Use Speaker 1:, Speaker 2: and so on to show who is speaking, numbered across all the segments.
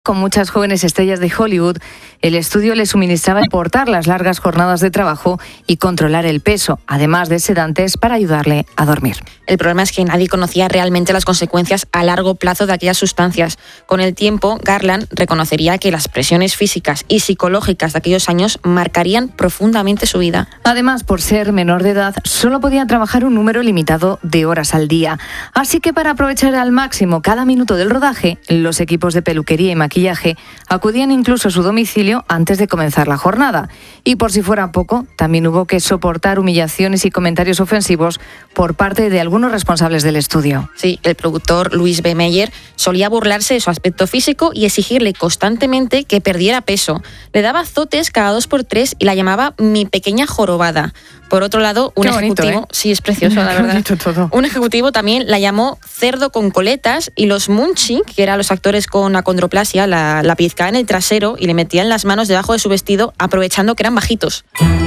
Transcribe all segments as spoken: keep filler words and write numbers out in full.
Speaker 1: con muchas jóvenes estrellas de Hollywood, el estudio le suministraba soportar las largas jornadas de trabajo y controlar el peso, además de sedantes para ayudarle a dormir.
Speaker 2: El problema es que nadie conocía realmente las consecuencias a largo plazo de aquellas sustancias. Con el tiempo, Garland reconocería que las presiones físicas y psicológicas de aquellos años marcarían profundamente su vida.
Speaker 1: Además, por ser menor de edad, solo podía trabajar un número limitado de horas al día. Así que para aprovechar al máximo cada minuto del rodaje, los equipos de peluquería y maquillaje acudían incluso a su domicilio antes de comenzar la jornada. Y por si fuera poco, también hubo que soportar humillaciones y comentarios ofensivos por parte de algunos responsables del estudio.
Speaker 2: Sí, el productor Louis B. Mayer solía burlarse de su aspecto físico y exigirle constantemente que perdiera peso. Le daba azotes cada dos por tres y la llamaba mi pequeña jorobada. Por otro lado, un
Speaker 1: Qué bonito,
Speaker 2: ejecutivo,
Speaker 1: ¿eh?
Speaker 2: sí, es precioso, la
Speaker 1: Qué
Speaker 2: verdad.
Speaker 1: bonito todo.
Speaker 2: Un ejecutivo también la llamó cerdo con coletas y los Munching, que eran los actores con acondroplasia, la, la pellizcaba en el trasero y le metían las manos debajo de su vestido, aprovechando que eran bajitos.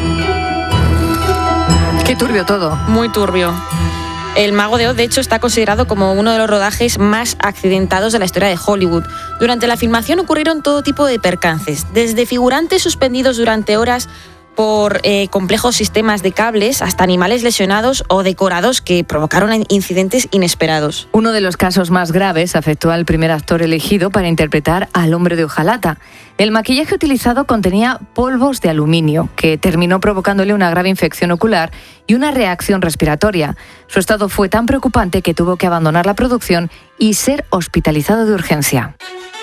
Speaker 1: Qué turbio todo.
Speaker 2: Muy turbio. El Mago de Oz, de hecho, está considerado como uno de los rodajes más accidentados de la historia de Hollywood. Durante la filmación ocurrieron todo tipo de percances, desde figurantes suspendidos durante horas por eh, complejos sistemas de cables hasta animales lesionados o decorados que provocaron incidentes inesperados.
Speaker 1: Uno de los casos más graves afectó al primer actor elegido para interpretar al hombre de hojalata. El maquillaje utilizado contenía polvos de aluminio, que terminó provocándole una grave infección ocular y una reacción respiratoria. Su estado fue tan preocupante que tuvo que abandonar la producción y ser hospitalizado de urgencia.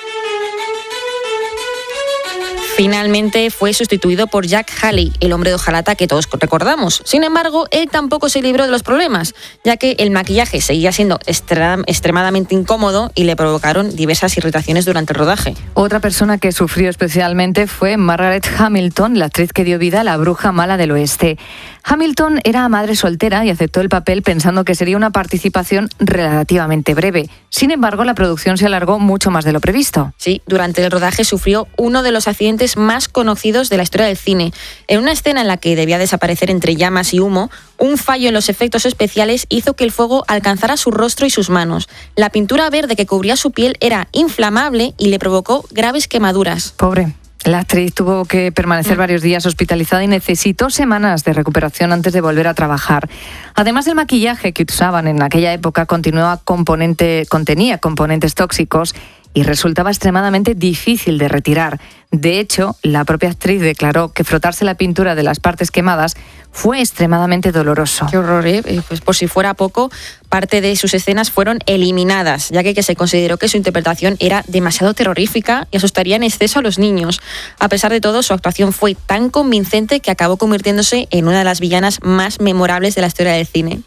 Speaker 2: Finalmente fue sustituido por Jack Haley, el hombre de hojalata que todos recordamos. Sin embargo, él tampoco se libró de los problemas, ya que el maquillaje seguía siendo extra- extremadamente incómodo y le provocaron diversas irritaciones durante el rodaje.
Speaker 1: Otra persona que sufrió especialmente fue Margaret Hamilton, la actriz que dio vida a la bruja mala del oeste. Hamilton era madre soltera y aceptó el papel pensando que sería una participación relativamente breve. Sin embargo, la producción se alargó mucho más de lo previsto.
Speaker 2: Sí, durante el rodaje sufrió uno de los accidentes más conocidos de la historia del cine. En una escena en la que debía desaparecer entre llamas y humo, un fallo en los efectos especiales hizo que el fuego alcanzara su rostro y sus manos. La pintura verde que cubría su piel era inflamable y le provocó graves quemaduras.
Speaker 1: Pobre. La actriz tuvo que permanecer varios días hospitalizada y necesitó semanas de recuperación antes de volver a trabajar. Además, el maquillaje que usaban en aquella época continuaba componente, contenía componentes tóxicos y resultaba extremadamente difícil de retirar. De hecho, la propia actriz declaró que frotarse la pintura de las partes quemadas fue extremadamente doloroso.
Speaker 2: Qué horror, ¿eh? Pues por si fuera poco, parte de sus escenas fueron eliminadas, ya que, que se consideró que su interpretación era demasiado terrorífica y asustaría en exceso a los niños. A pesar de todo, su actuación fue tan convincente que acabó convirtiéndose en una de las villanas más memorables de la historia del cine.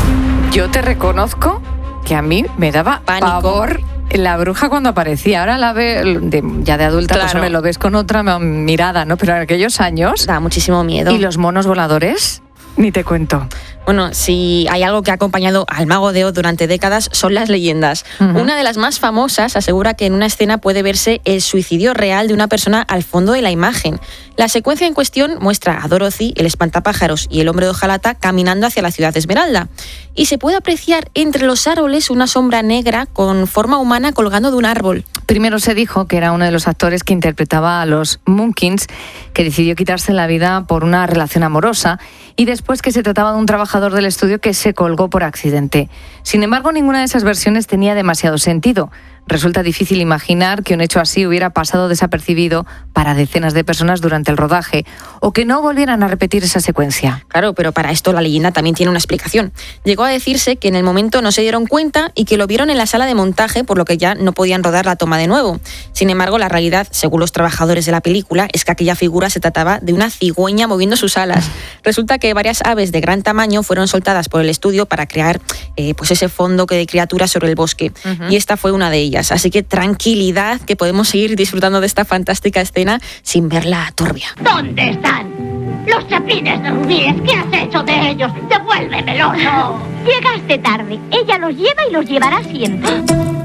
Speaker 1: Yo te reconozco que a mí me daba
Speaker 2: Pánico.
Speaker 1: pavor la bruja cuando aparecía. Ahora la ve de, ya de adulta,
Speaker 2: Claro.
Speaker 1: pues hombre, lo ves con otra mirada, ¿no? Pero en aquellos años...
Speaker 2: Da muchísimo miedo.
Speaker 1: ¿Y los monos voladores? Ni te cuento.
Speaker 2: Bueno, si hay algo que ha acompañado al Mago de Oz durante décadas son las leyendas. Uh-huh. Una de las más famosas asegura que en una escena puede verse el suicidio real de una persona al fondo de la imagen. La secuencia en cuestión muestra a Dorothy, el espantapájaros y el hombre de hojalata caminando hacia la ciudad de Esmeralda. Y se puede apreciar entre los árboles una sombra negra con forma humana colgando de un árbol.
Speaker 1: Primero se dijo que era uno de los actores que interpretaba a los Munkins, que decidió quitarse la vida por una relación amorosa, y después que se trataba de un trabajador del estudio que se colgó por accidente. Sin embargo, ninguna de esas versiones tenía demasiado sentido. Resulta difícil imaginar que un hecho así hubiera pasado desapercibido para decenas de personas durante el rodaje o que no volvieran a repetir esa secuencia.
Speaker 2: Claro, pero para esto la leyenda también tiene una explicación. Llegó a decirse que en el momento no se dieron cuenta y que lo vieron en la sala de montaje, por lo que ya no podían rodar la toma de nuevo. Sin embargo, la realidad, según los trabajadores de la película, es que aquella figura se trataba de una cigüeña moviendo sus alas. Resulta que varias aves de gran tamaño fueron soltadas por el estudio para crear eh, pues ese fondo de criaturas sobre el bosque. Uh-huh. Y esta fue una de ellas. Así que tranquilidad, que podemos seguir disfrutando de esta fantástica escena sin verla turbia.
Speaker 3: ¿Dónde están? Los chapines de rubíes, ¿qué has hecho de ellos? ¡Devuélvemelos! No. Llegaste tarde. Ella los lleva y los llevará siempre.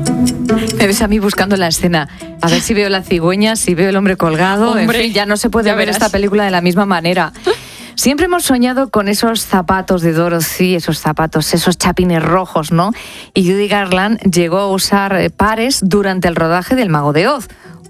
Speaker 1: Me ves a mí buscando la escena. A ver si veo la cigüeña, si veo el hombre colgado.
Speaker 2: Hombre,
Speaker 1: en fin, ya no se puede ver
Speaker 2: verás.
Speaker 1: esta película de la misma manera. Siempre hemos soñado con esos zapatos de Dorothy, esos zapatos, esos chapines rojos, ¿no? Y Judy Garland llegó a usar pares durante el rodaje del Mago de Oz.